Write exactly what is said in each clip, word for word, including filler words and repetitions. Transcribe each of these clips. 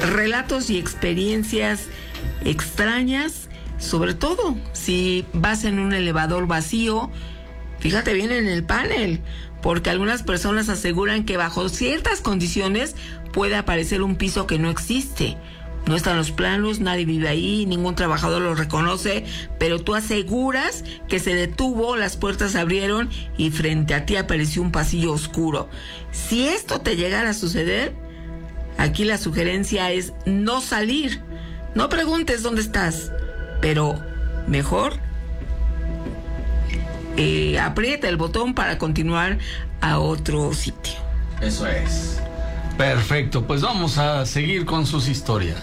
relatos y experiencias extrañas, sobre todo si vas en un elevador vacío. Fíjate bien en el panel, porque algunas personas aseguran que bajo ciertas condiciones puede aparecer un piso que no existe. No están los planos, nadie vive ahí, ningún trabajador lo reconoce, pero tú aseguras que se detuvo, las puertas se abrieron y frente a ti apareció un pasillo oscuro. Si esto te llegara a suceder, aquí la sugerencia es no salir. No preguntes dónde estás, pero mejor eh, aprieta el botón para continuar a otro sitio. Eso es. Perfecto, pues vamos a seguir con sus historias.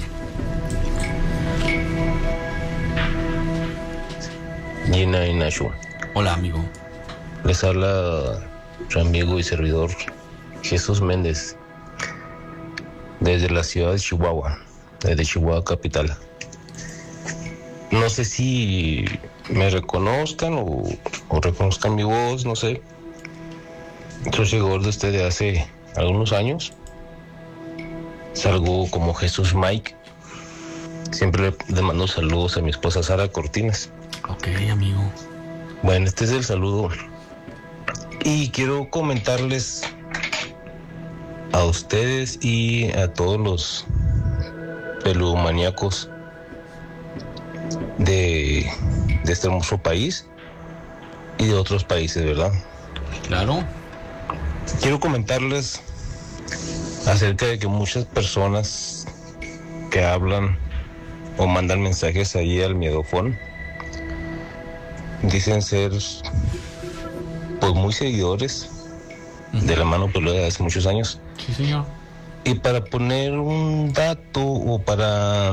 Gina y Nacho. Hola, amigo. Les habla su amigo y servidor Jesús Méndez, desde la ciudad de Chihuahua, desde Chihuahua capital. No sé si me reconozcan o, o reconozcan mi voz, no sé. Soy seguidor de usted de hace algunos años. Salgo como Jesús Mike. Siempre le, le mando saludos a mi esposa Sara Cortines. Ok, amigo. Bueno, este es el saludo. Y quiero comentarles a ustedes y a todos los peludomaníacos de, de este hermoso país y de otros países, ¿verdad? Claro. Quiero comentarles acerca de que muchas personas que hablan o mandan mensajes ahí al miedofón dicen ser pues muy seguidores uh-huh. de la mano peluda de hace muchos años. Sí, señor. Y para poner un dato o para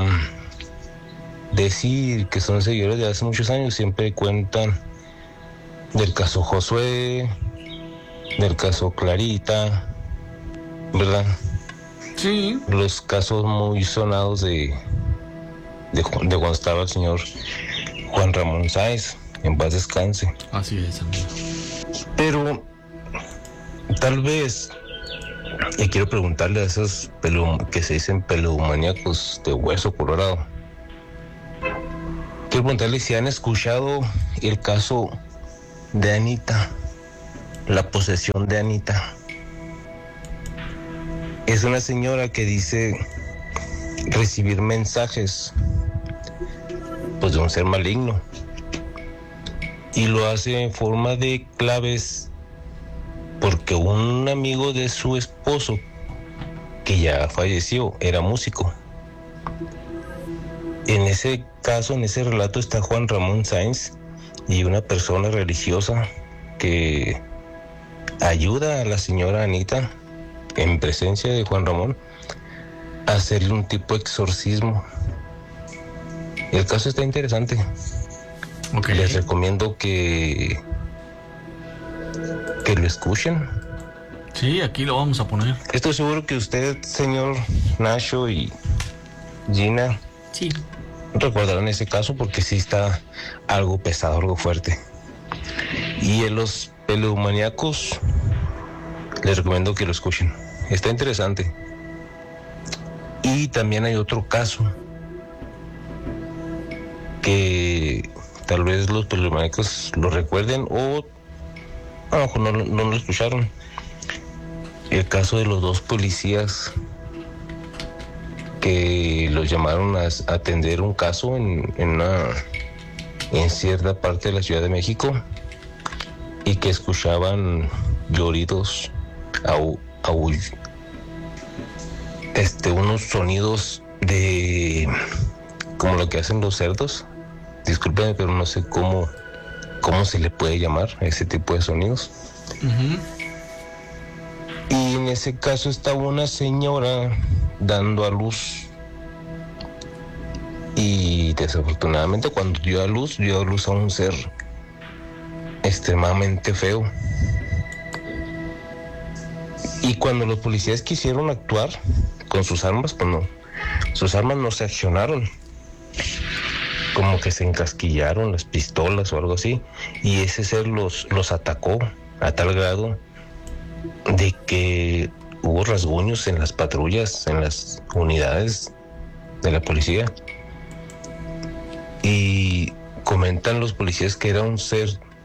decir que son seguidores de hace muchos años, siempre cuentan del caso Josué, del caso Clarita, ¿verdad? Sí. Los casos muy sonados de, de, de cuando estaba el señor Juan Ramón Sáenz, en paz descanse. Así es, amigo. Pero tal vez, y quiero preguntarle a esos pelu, que se dicen peludomaníacos de hueso colorado, quiero preguntarle si han escuchado el caso de Anita, la posesión de Anita. Es una señora que dice recibir mensajes pues de un ser maligno y lo hace en forma de claves porque un amigo de su esposo que ya falleció era músico. En ese caso, en ese relato está Juan Ramón Sáenz y una persona religiosa que ayuda a la señora Anita en presencia de Juan Ramón a hacerle un tipo de exorcismo. El caso está interesante. Okay. Les recomiendo que que lo escuchen. Sí, aquí lo vamos a poner. Estoy seguro que usted, señor Nacho y Gina, sí, recordarán ese caso porque sí está algo pesado, algo fuerte. Y en los peludomaníacos les recomiendo que lo escuchen. Está interesante. Y también hay otro caso que tal vez los peludomaníacos lo recuerden o a lo mejor no, no lo escucharon. El caso de los dos policías que los llamaron a atender un caso en, en, una, en cierta parte de la Ciudad de México y que escuchaban lloridos, au, au, este, unos sonidos de como lo que hacen los cerdos. Discúlpenme, pero no sé cómo, cómo se le puede llamar a ese tipo de sonidos. Uh-huh. Y en ese caso estaba una señora dando a luz y desafortunadamente cuando dio a luz, dio a luz a un ser extremadamente feo. Y cuando los policías quisieron actuar con sus armas, pues no, sus armas no se accionaron, como que se encasquillaron las pistolas o algo así, y ese ser los, los atacó a tal grado de que hubo rasguños en las patrullas, en las unidades de la policía. Y comentan los policías que era un ser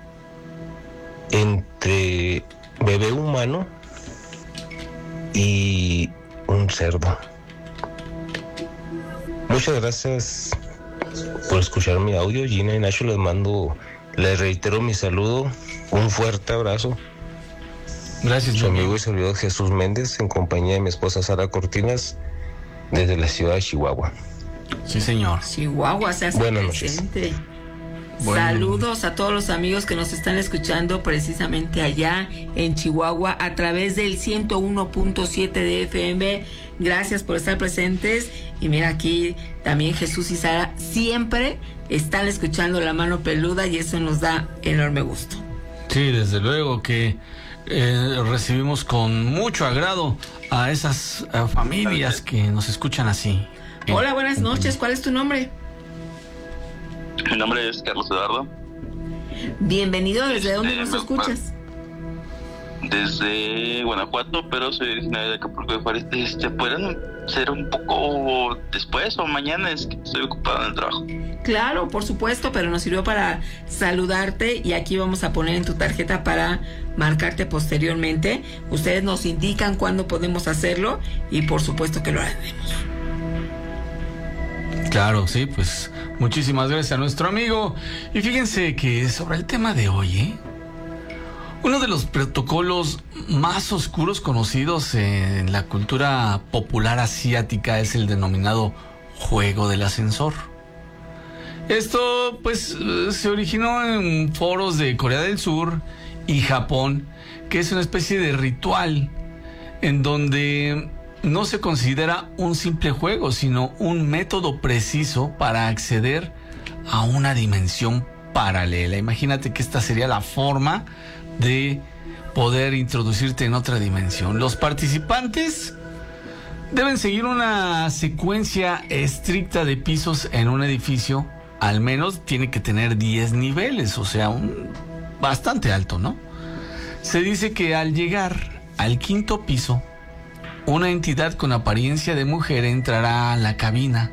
entre bebé humano y un cerdo. Muchas gracias por escuchar mi audio. Gina y Nacho, les mando, les reitero mi saludo, un fuerte abrazo. Gracias, su amigo y servidor Jesús Méndez, en compañía de mi esposa Sara Cortinas, desde la ciudad de Chihuahua. Sí, señor. Chihuahua se hace Buenas presente. noches. Bueno. Saludos a todos los amigos que nos están escuchando precisamente allá en Chihuahua a través del ciento uno punto siete de F M. Gracias por estar presentes. Y mira, aquí también Jesús y Sara siempre están escuchando La Mano Peluda y eso nos da enorme gusto. Sí, desde luego que eh, recibimos con mucho agrado a esas a familias que nos escuchan así. Hola, buenas noches. ¿Cuál es tu nombre? Mi nombre es Carlos Eduardo. Bienvenido. ¿Desde dónde nos me- escuchas? Desde Guanajuato, pero soy originario de Acapulco de Juárez. Este, ¿pueden ser un poco después o mañana? Es que estoy ocupado en el trabajo. Claro, por supuesto, pero nos sirvió para saludarte y aquí vamos a poner en tu tarjeta para marcarte posteriormente. Ustedes nos indican cuándo podemos hacerlo y por supuesto que lo haremos. Claro, sí, pues muchísimas gracias a nuestro amigo. Y fíjense que sobre el tema de hoy, ¿eh? Uno de los protocolos más oscuros conocidos en la cultura popular asiática es el denominado juego del ascensor. Esto pues se originó en foros de Corea del Sur y Japón, que es una especie de ritual en donde no se considera un simple juego, sino un método preciso para acceder a una dimensión paralela. Imagínate que esta sería la forma de poder introducirte en otra dimensión. Los participantes deben seguir una secuencia estricta de pisos en un edificio. Al menos tiene que tener diez niveles, o sea, un bastante alto, ¿no? Se dice que al llegar al quinto piso, una entidad con apariencia de mujer entrará a la cabina.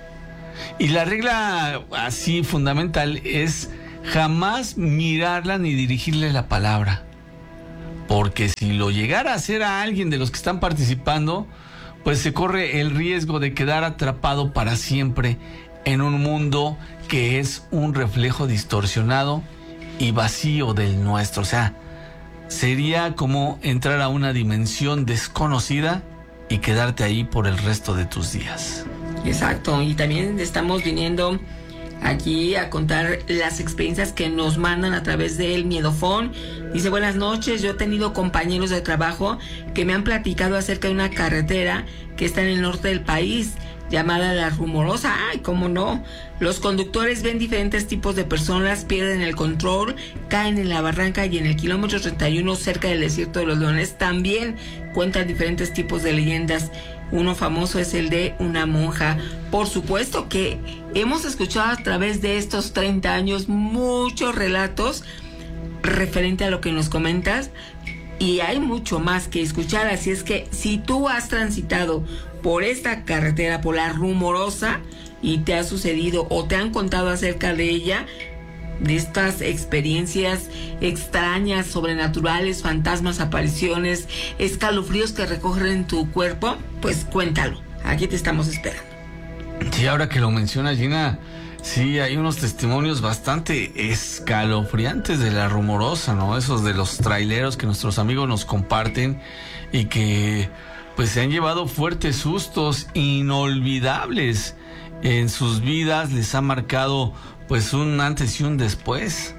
Y la regla así fundamental es jamás mirarla ni dirigirle la palabra. Porque si lo llegara a hacer a alguien de los que están participando, pues se corre el riesgo de quedar atrapado para siempre en un mundo que es un reflejo distorsionado y vacío del nuestro. O sea, sería como entrar a una dimensión desconocida y quedarte ahí por el resto de tus días. Exacto, y también estamos viniendo aquí a contar las experiencias que nos mandan a través del Miedofón. Dice, buenas noches, yo he tenido compañeros de trabajo que me han platicado acerca de una carretera que está en el norte del país, llamada La Rumorosa. Ay, cómo no. Los conductores ven diferentes tipos de personas, pierden el control, caen en la barranca y en el kilómetro treinta y uno cerca del desierto de los Leones también cuentan diferentes tipos de leyendas. Uno famoso es el de una monja. Por supuesto que hemos escuchado a través de estos treinta años muchos relatos referente a lo que nos comentas y hay mucho más que escuchar, así es que si tú has transitado por esta carretera, por La Rumorosa, y te ha sucedido o te han contado acerca de ella, de estas experiencias extrañas, sobrenaturales, fantasmas, apariciones, escalofríos que recogen tu cuerpo, pues cuéntalo, aquí te estamos esperando. Sí, ahora que lo menciona Gina, sí, hay unos testimonios bastante escalofriantes de La Rumorosa, ¿no? Esos de los traileros que nuestros amigos nos comparten y que pues se han llevado fuertes sustos inolvidables en sus vidas, les ha marcado pues un antes y un después.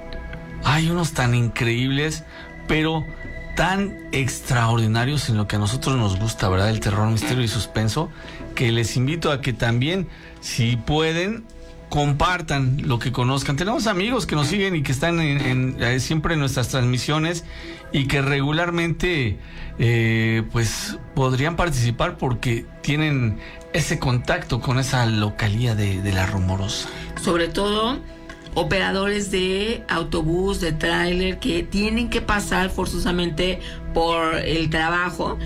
Hay unos tan increíbles, pero tan extraordinarios en lo que a nosotros nos gusta, ¿verdad? El terror, misterio y suspenso, que les invito a que también, si pueden, compartan lo que conozcan. Tenemos amigos que nos siguen y que están en, en, eh, siempre en nuestras transmisiones y que regularmente eh, pues podrían participar porque tienen ese contacto con esa localía de, de La Rumorosa. Sobre todo operadores de autobús, de tráiler, que tienen que pasar forzosamente por el trabajo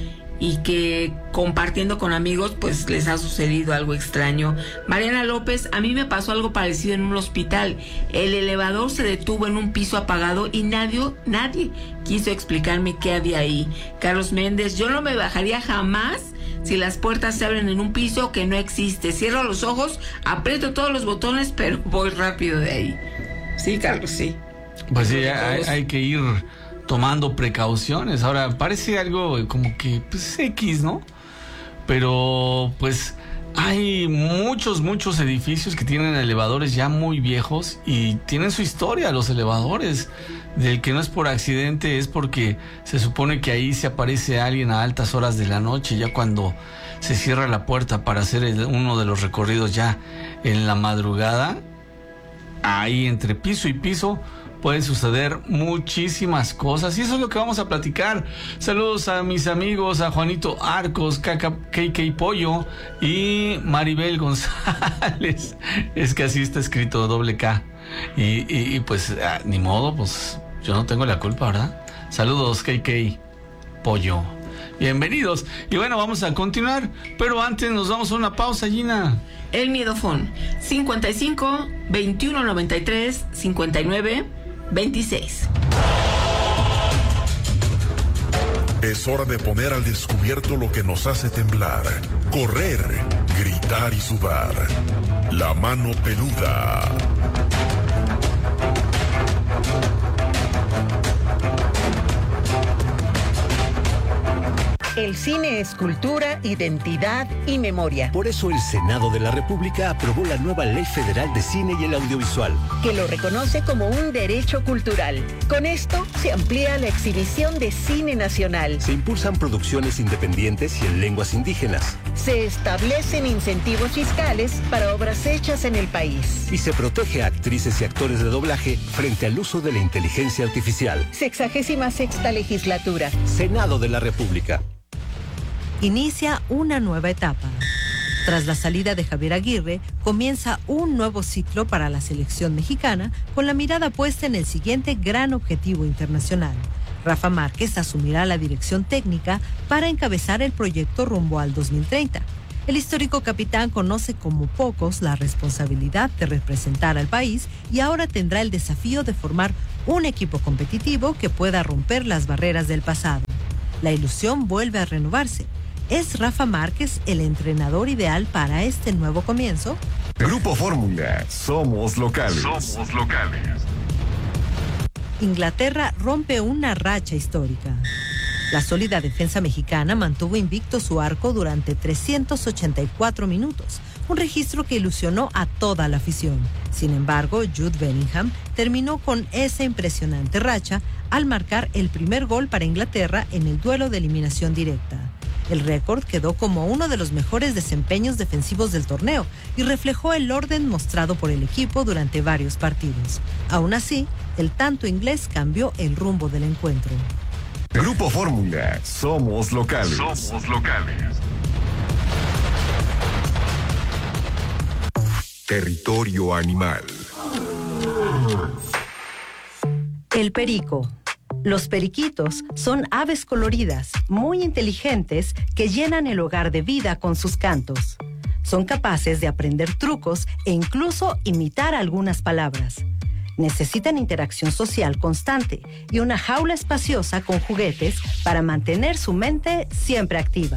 y que compartiendo con amigos pues les ha sucedido algo extraño. Mariana López, a mí me pasó algo parecido en un hospital. El elevador se detuvo en un piso apagado y nadie, nadie quiso explicarme qué había ahí. Carlos Méndez, yo no me bajaría jamás si las puertas se abren en un piso que no existe. Cierro los ojos, aprieto todos los botones, pero voy rápido de ahí. Sí, Carlos, sí. Pues sí, hay, hay que ir tomando precauciones. Ahora, parece algo como que, pues, X, ¿no? Pero, pues, hay muchos, muchos edificios que tienen elevadores ya muy viejos y tienen su historia, los elevadores. Del que no es por accidente, es porque se supone que ahí se aparece alguien a altas horas de la noche, ya cuando se cierra la puerta para hacer el, uno de los recorridos ya en la madrugada. Ahí entre piso y piso pueden suceder muchísimas cosas y eso es lo que vamos a platicar. Saludos a mis amigos, a Juanito Arcos, K K Pollo y Maribel González. Es que así está escrito, doble K. Y, y, y pues ah, ni modo, pues yo no tengo la culpa, ¿verdad? Saludos, K K Pollo. Bienvenidos. Y bueno, vamos a continuar, pero antes nos damos una pausa, Gina. El Miedofón, cincuenta y cinco, veintiuno noventa y tres, cincuenta y nueve, veintiséis. Es hora de poner al descubierto lo que nos hace temblar, correr, gritar y sudar. La mano peluda. El cine es cultura, identidad y memoria. Por eso el Senado de la República aprobó la nueva Ley Federal de Cine y el Audiovisual, que lo reconoce como un derecho cultural. Con esto se amplía la exhibición de cine nacional. Se impulsan producciones independientes y en lenguas indígenas. Se establecen incentivos fiscales para obras hechas en el país. Y se protege a actrices y actores de doblaje frente al uso de la inteligencia artificial. Sexagésima sexta legislatura. Senado de la República. Inicia una nueva etapa. Tras la salida de Javier Aguirre, comienza un nuevo ciclo para la selección mexicana con la mirada puesta en el siguiente gran objetivo internacional. Rafa Márquez asumirá la dirección técnica para encabezar el proyecto rumbo al dos mil treinta. El histórico capitán conoce como pocos la responsabilidad de representar al país y ahora tendrá el desafío de formar un equipo competitivo que pueda romper las barreras del pasado. La ilusión vuelve a renovarse. ¿Es Rafa Márquez el entrenador ideal para este nuevo comienzo? Grupo Fórmula, somos locales. Somos locales. Inglaterra rompe una racha histórica. La sólida defensa mexicana mantuvo invicto su arco durante trescientos ochenta y cuatro minutos, un registro que ilusionó a toda la afición. Sin embargo, Jude Bellingham terminó con esa impresionante racha al marcar el primer gol para Inglaterra en el duelo de eliminación directa. El récord quedó como uno de los mejores desempeños defensivos del torneo y reflejó el orden mostrado por el equipo durante varios partidos. Aún así, el tanto inglés cambió el rumbo del encuentro. Grupo Fórmula, somos locales. Somos locales. Territorio animal. El perico. Los periquitos son aves coloridas, muy inteligentes, que llenan el hogar de vida con sus cantos. Son capaces de aprender trucos e incluso imitar algunas palabras. Necesitan interacción social constante y una jaula espaciosa con juguetes para mantener su mente siempre activa.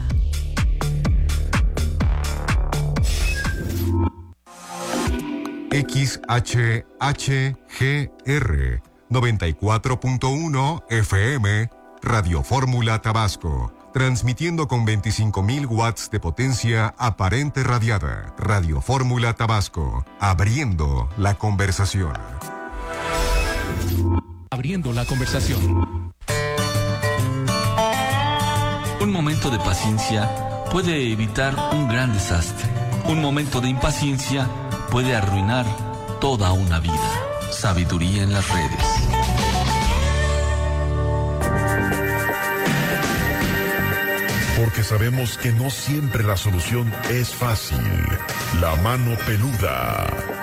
X H H G R noventa y cuatro punto uno F M, Radio Fórmula Tabasco, transmitiendo con veinticinco mil watts de potencia aparente radiada. Radio Fórmula Tabasco, abriendo la conversación. Abriendo la conversación. Un momento de paciencia puede evitar un gran desastre. Un momento de impaciencia puede arruinar toda una vida. Sabiduría en las redes. Porque sabemos que no siempre la solución es fácil. La mano peluda.